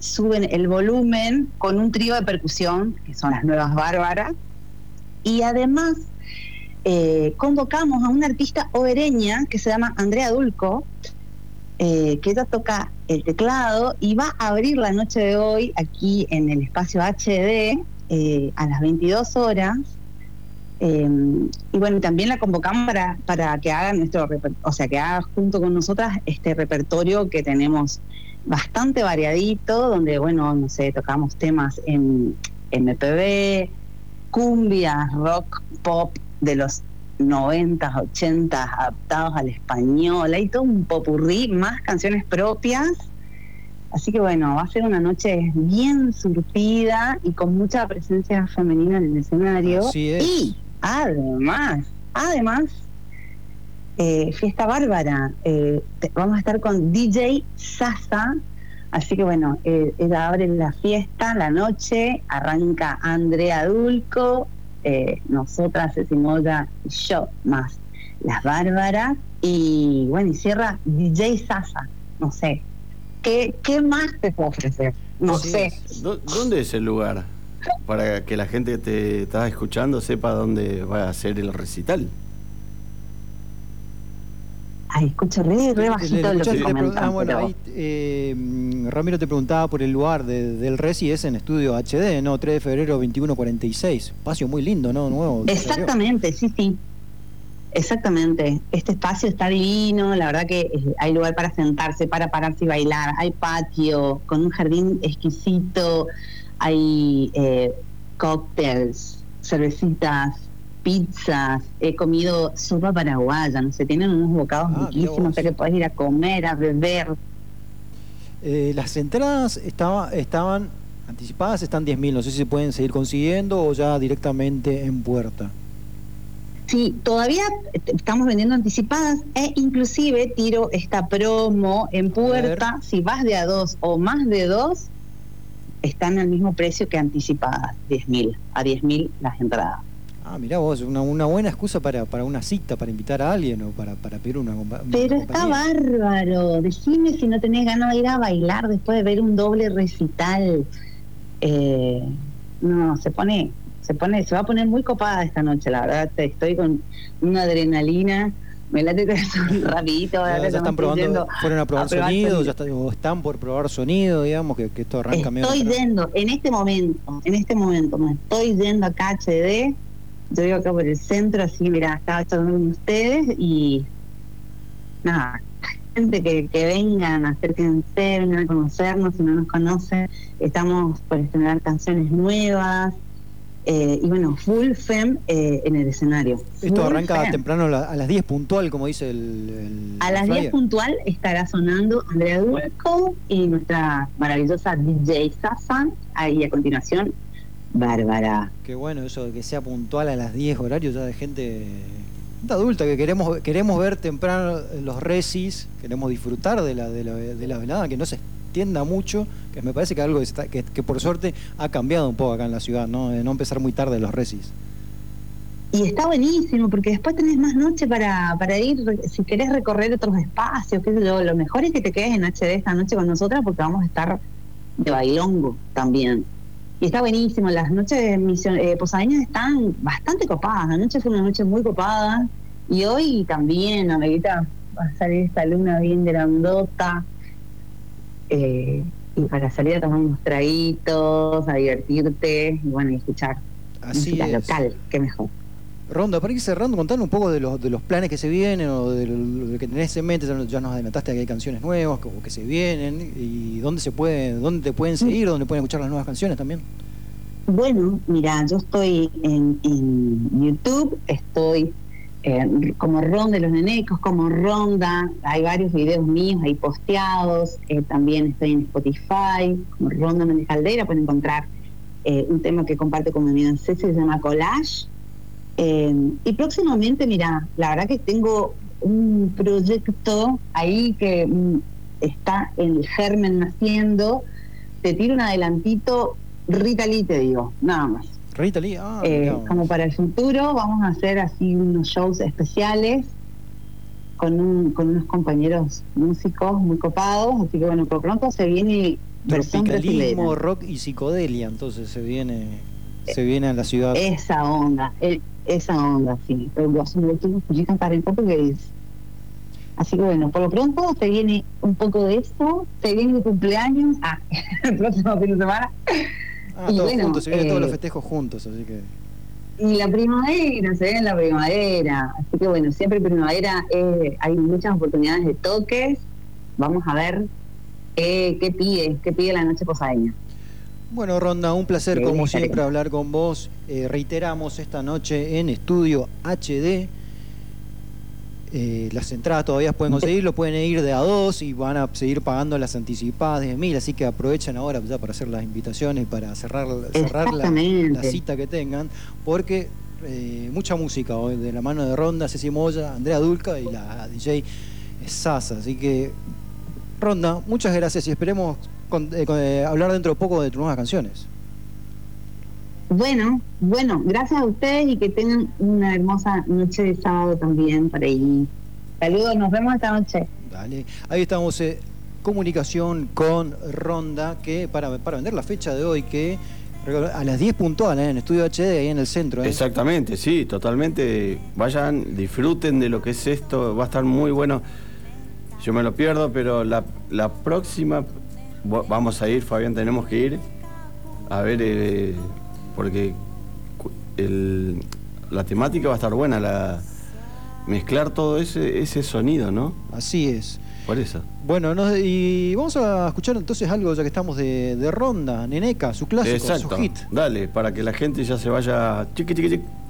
suben el volumen con un trío de percusión, que son las Nuevas Bárbaras, y además convocamos a una artista obereña que se llama Andrea Dulco, que ella toca el teclado y va a abrir la noche de hoy aquí en el espacio HD a las 22 horas. Y bueno, también la convocamos para que haga que haga junto con nosotras este repertorio que tenemos bastante variadito, donde, bueno, no sé, tocamos temas en MPB, cumbias, rock, pop de los 90s, 80s, adaptados al español. Hay todo un popurrí, más canciones propias. Así que bueno, va a ser una noche bien surtida y con mucha presencia femenina en el escenario. Así es. Y además, fiesta bárbara. Vamos a estar con DJ Sasa. Así que bueno, ella abre la fiesta, la noche, arranca Andrea Dulco, nosotras, Cecimoya y yo, más las bárbaras, y bueno, y cierra DJ Sasa. No sé, ¿qué más te puedo ofrecer? No sé. ¿Dónde es el lugar? Para que la gente que te está escuchando sepa dónde va a ser el recital. Ay, escucho re bajito lo que comentan. Bueno, ahí, Ramiro te preguntaba por el lugar del Reci, es en Estudio HD, ¿no? 3 de febrero 2146. Espacio muy lindo, ¿no? Nuevo. Exactamente, sí. Exactamente. Este espacio está divino, la verdad que hay lugar para sentarse, para pararse y bailar. Hay patio con un jardín exquisito, hay cócteles, cervecitas, pizzas, he comido sopa paraguaya, no sé, tienen unos bocados riquísimos, o sea que podés ir a comer, a beber. Las entradas estaban anticipadas, están 10.000, no sé si se pueden seguir consiguiendo o ya directamente en puerta. Sí, todavía estamos vendiendo anticipadas e inclusive tiro esta promo en puerta, si vas de a 2 o más de 2, están al mismo precio que anticipadas, 10.000, a 10.000 las entradas. Ah, mirá vos, una buena excusa para una cita, para invitar a alguien o para pedir una Pero está bárbaro. Decime si no tenés ganas de ir a bailar después de ver un doble recital. No, se va a poner muy copada esta noche, la verdad. Estoy con una adrenalina. Me late rapidito. Ya están probando, fueron a probar sonido, o están por probar sonido, digamos, que esto arranca medio. Estoy yendo, en este momento, me estoy yendo acá a HD. Yo vivo acá por el centro, así, mira, estaba charlando con ustedes y nada, gente que vengan, acérquense, vengan a conocernos, si no nos conocen, estamos por estrenar canciones nuevas, y bueno, full fem en el escenario. Esto arranca temprano a las 10 puntual, como dice el a las 10 puntual estará sonando Andrea Dulco y nuestra maravillosa DJ Sasa, ahí a continuación Bárbara. Qué bueno eso de que sea puntual a las 10 horarios ya de gente adulta, que queremos ver temprano los recis, queremos disfrutar de la velada, que no se extienda mucho, que me parece que algo que por suerte ha cambiado un poco acá en la ciudad, ¿no? De no empezar muy tarde los recis. Y está buenísimo, porque después tenés más noche para ir, si querés recorrer otros espacios, qué sé yo. Lo mejor es que te quedes en HD esta noche con nosotras, porque vamos a estar de bailongo también. Y está buenísimo, las noches posadeñas están bastante copadas. Anoche fue una noche muy copada y hoy también, ahorita va a salir esta luna bien grandota, y para salir a tomar unos traguitos, a divertirte y bueno, y escuchar música local, qué mejor. Ronda, para ir cerrando, contanos un poco de los planes que se vienen o de lo que tenés en mente. Ya nos adelantaste que hay canciones nuevas que se vienen, y dónde te pueden seguir, dónde pueden escuchar las nuevas canciones también. Bueno, mira, yo estoy en YouTube, estoy como Ronda de los Nenecos, como Ronda, hay varios videos míos ahí posteados, también estoy en Spotify, como Ronda Méndez Caldera, pueden encontrar un tema que comparte con mi amiga Ceci, se llama Collage. Y próximamente, mira, la verdad que tengo un proyecto ahí que está el germen naciendo. Te tiro un adelantito, Rita Lee, te digo, nada más. Rita Lee, como para el futuro vamos a hacer así unos shows especiales con unos compañeros músicos muy copados, así que bueno, por pronto se viene versión tropicalismo, brasilera. rock y psicodelia, entonces se viene a la ciudad. Esa onda, sí. Eu gosto muito de cantar en portugués. Así que bueno, por lo pronto se viene un poco de esto, se viene mi cumpleaños, el próximo fin de semana. Y Todos bueno, juntos, se vienen todos los festejos juntos, así que... Y la primavera, se viene la primavera. Así que bueno, siempre primavera hay muchas oportunidades de toques. Vamos a ver qué pide la noche posadeña. Bueno, Ronda, un placer Sí, como estaré. siempre hablar con vos. Reiteramos esta noche en Estudio HD. Las entradas todavía pueden conseguirlo, pueden ir de a dos y van a seguir pagando las anticipadas de 1000, así que aprovechen ahora ya para hacer las invitaciones, para cerrar la cita que tengan, porque mucha música hoy, de la mano de Ronda, Ceci Moya, Andrea Dulca y la DJ Sasa. Así que, Ronda, muchas gracias y esperemos hablar dentro de poco de tus nuevas canciones. Bueno, gracias a ustedes y que tengan una hermosa noche de sábado también por ahí. Saludos, nos vemos esta noche. Dale, ahí estamos en comunicación con Ronda, que para vender la fecha de hoy, que a las 10 puntuales en Estudio HD, ahí en el centro. Exactamente, sí, totalmente. Vayan, disfruten de lo que es esto, va a estar muy bueno. Yo me lo pierdo, pero la próxima vamos a ir, Fabián, tenemos que ir a ver, porque la temática va a estar buena, mezclar todo ese sonido, ¿no? Así es. Por eso. Bueno, y vamos a escuchar entonces algo, ya que estamos de Ronda, Neneca, su clásico, exacto, su hit. Dale, para que la gente ya se vaya chiqui.